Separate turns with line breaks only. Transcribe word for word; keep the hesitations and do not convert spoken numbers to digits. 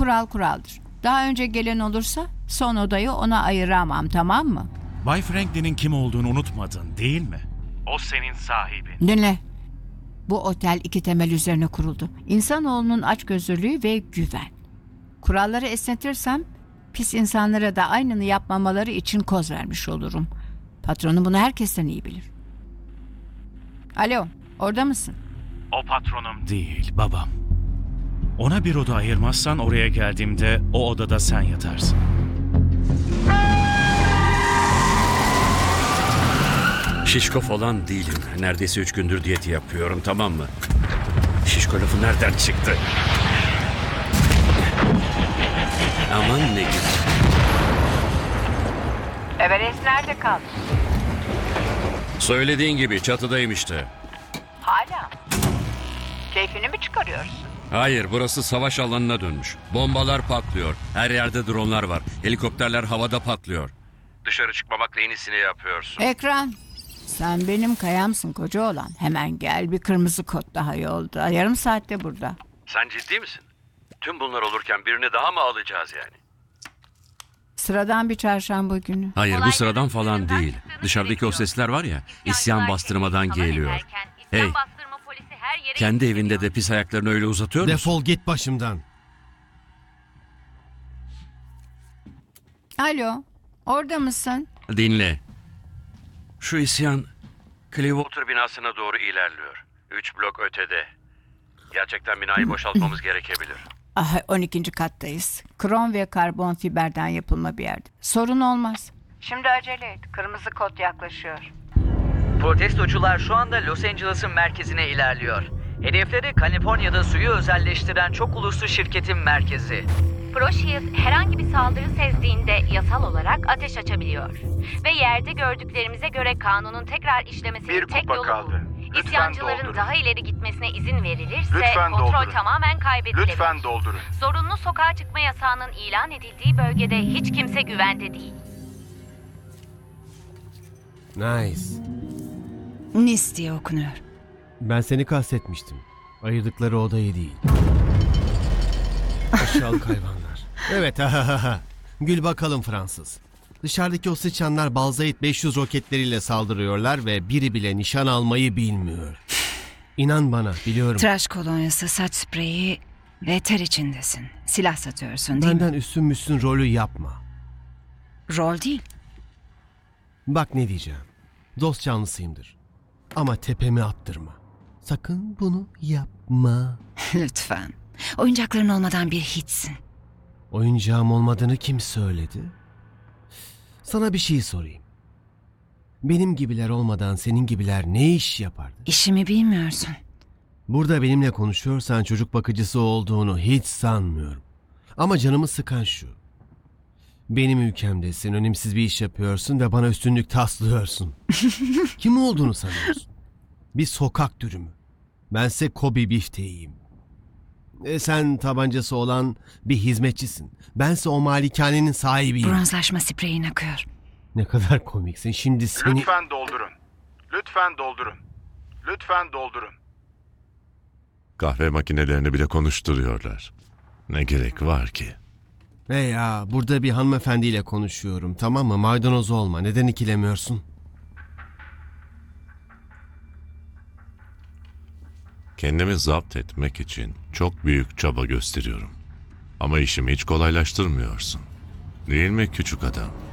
kural kuraldır. Daha önce gelen olursa son odayı ona ayıramam, tamam mı?
Bay Franklin'in kim olduğunu unutmadın değil mi? O senin sahibin.
Dinle. Bu otel iki temel üzerine kuruldu. İnsanoğlunun açgözlülüğü ve güven. Kuralları esnetirsem pis insanlara da aynını yapmamaları için koz vermiş olurum. Patronum bunu herkesten iyi bilir. Alo, orada mısın?
O patronum değil, babam. Ona bir oda ayırmazsan oraya geldiğimde o odada sen yatarsın.
Şişko falan değilim. Neredeyse üç gündür diyet yapıyorum, tamam mı? Şişko lafı nereden çıktı? Aman ne güzel.
Everest nerede kaldı?
Söylediğin gibi çatıdayım işte.
Hala. Keyfini mi çıkarıyorsun?
Hayır, burası savaş alanına dönmüş. Bombalar patlıyor. Her yerde dronlar var. Helikopterler havada patlıyor. Dışarı çıkmamakla en iyisini yapıyorsun.
Ekran. Sen benim kayamsın koca olan. Hemen gel, bir kırmızı kod daha yolda. Yarım saatte burada.
Sen ciddi misin? Tüm bunlar olurken birini daha mı alacağız yani?
Sıradan bir çarşamba günü.
Hayır, bu sıradan falan değil. Dışarıdaki o sesler var ya, isyan bastırmadan geliyor. Hey, kendi evinde de pis ayaklarını öyle uzatıyor musun?
Defol git başımdan.
Alo, orada mısın?
Dinle. Şu isyan Clearwater binasına doğru ilerliyor. Üç blok ötede. Gerçekten binayı boşaltmamız gerekebilir.
Ah, on ikinci kattayız. Krom ve karbon fiberden yapılma bir yerde. Sorun olmaz. Şimdi acele et. Kırmızı kod yaklaşıyor.
Protestocular şu anda Los Angeles'ın merkezine ilerliyor. Hedefleri Kaliforniya'da suyu özelleştiren çok uluslu şirketin merkezi.
ProShield herhangi bir saldırı sezdiğinde yasal olarak ateş açabiliyor. Ve yerde gördüklerimize göre kanunun tekrar işlemesinin
Bir
tek
kupa
yolu
kaldı.
bu.
Lütfen
İsyancıların
doldurun.
daha ileri gitmesine izin verilirse
Lütfen
kontrol
doldurun.
tamamen kaybedilebilir.
Lütfen doldurun.
Zorunlu sokağa çıkma yasağının ilan edildiği bölgede hiç kimse güvende değil.
Nice.
Nis diye okunuyor.
Ben seni kastetmiştim. Ayırdıkları odayı değil. Aşağılık hayvanlar. Evet, ha ha ha. Gül bakalım Fransız. Dışarıdaki o sıçanlar Balzayit beş yüz roketleriyle saldırıyorlar ve biri bile nişan almayı bilmiyor. İnan bana, biliyorum.
Tıraş kolonyası, saç spreyi ve ter içindesin. Silah satıyorsun değil
Benden
mi?
üstün müstün rolü yapma.
Rol değil.
Bak ne diyeceğim. Dost canlısıyımdır. Ama tepemi attırma. Sakın bunu yapma.
Lütfen. Oyuncakların olmadan bir hiçsin.
Oyuncağım olmadığını kim söyledi? Sana bir şey sorayım. Benim gibiler olmadan senin gibiler ne iş yapardı?
İşimi bilmiyorsun.
Burada benimle konuşuyorsan çocuk bakıcısı olduğunu hiç sanmıyorum. Ama canımı sıkan şu. Benim ülkemdesin, önemsiz bir iş yapıyorsun ve bana üstünlük taslıyorsun. Kim olduğunu sanıyorsun? Bir sokak dürümü. Bense Kobe bifteğiyim. E sen tabancası olan bir hizmetçisin. Bense o malikanenin sahibiyim.
Bronzlaşma spreyin akıyor.
Ne kadar komiksin. Şimdi seni...
Lütfen doldurun. Lütfen doldurun. Lütfen doldurun.
Kahve makinelerini bile konuşturuyorlar. Ne gerek var ki?
Hey ya, burada bir hanımefendiyle konuşuyorum, tamam mı? Maydanoz olma. Neden ikilemiyorsun?
Kendimi zapt etmek için çok büyük çaba gösteriyorum. Ama işimi hiç kolaylaştırmıyorsun. Değil mi küçük adam?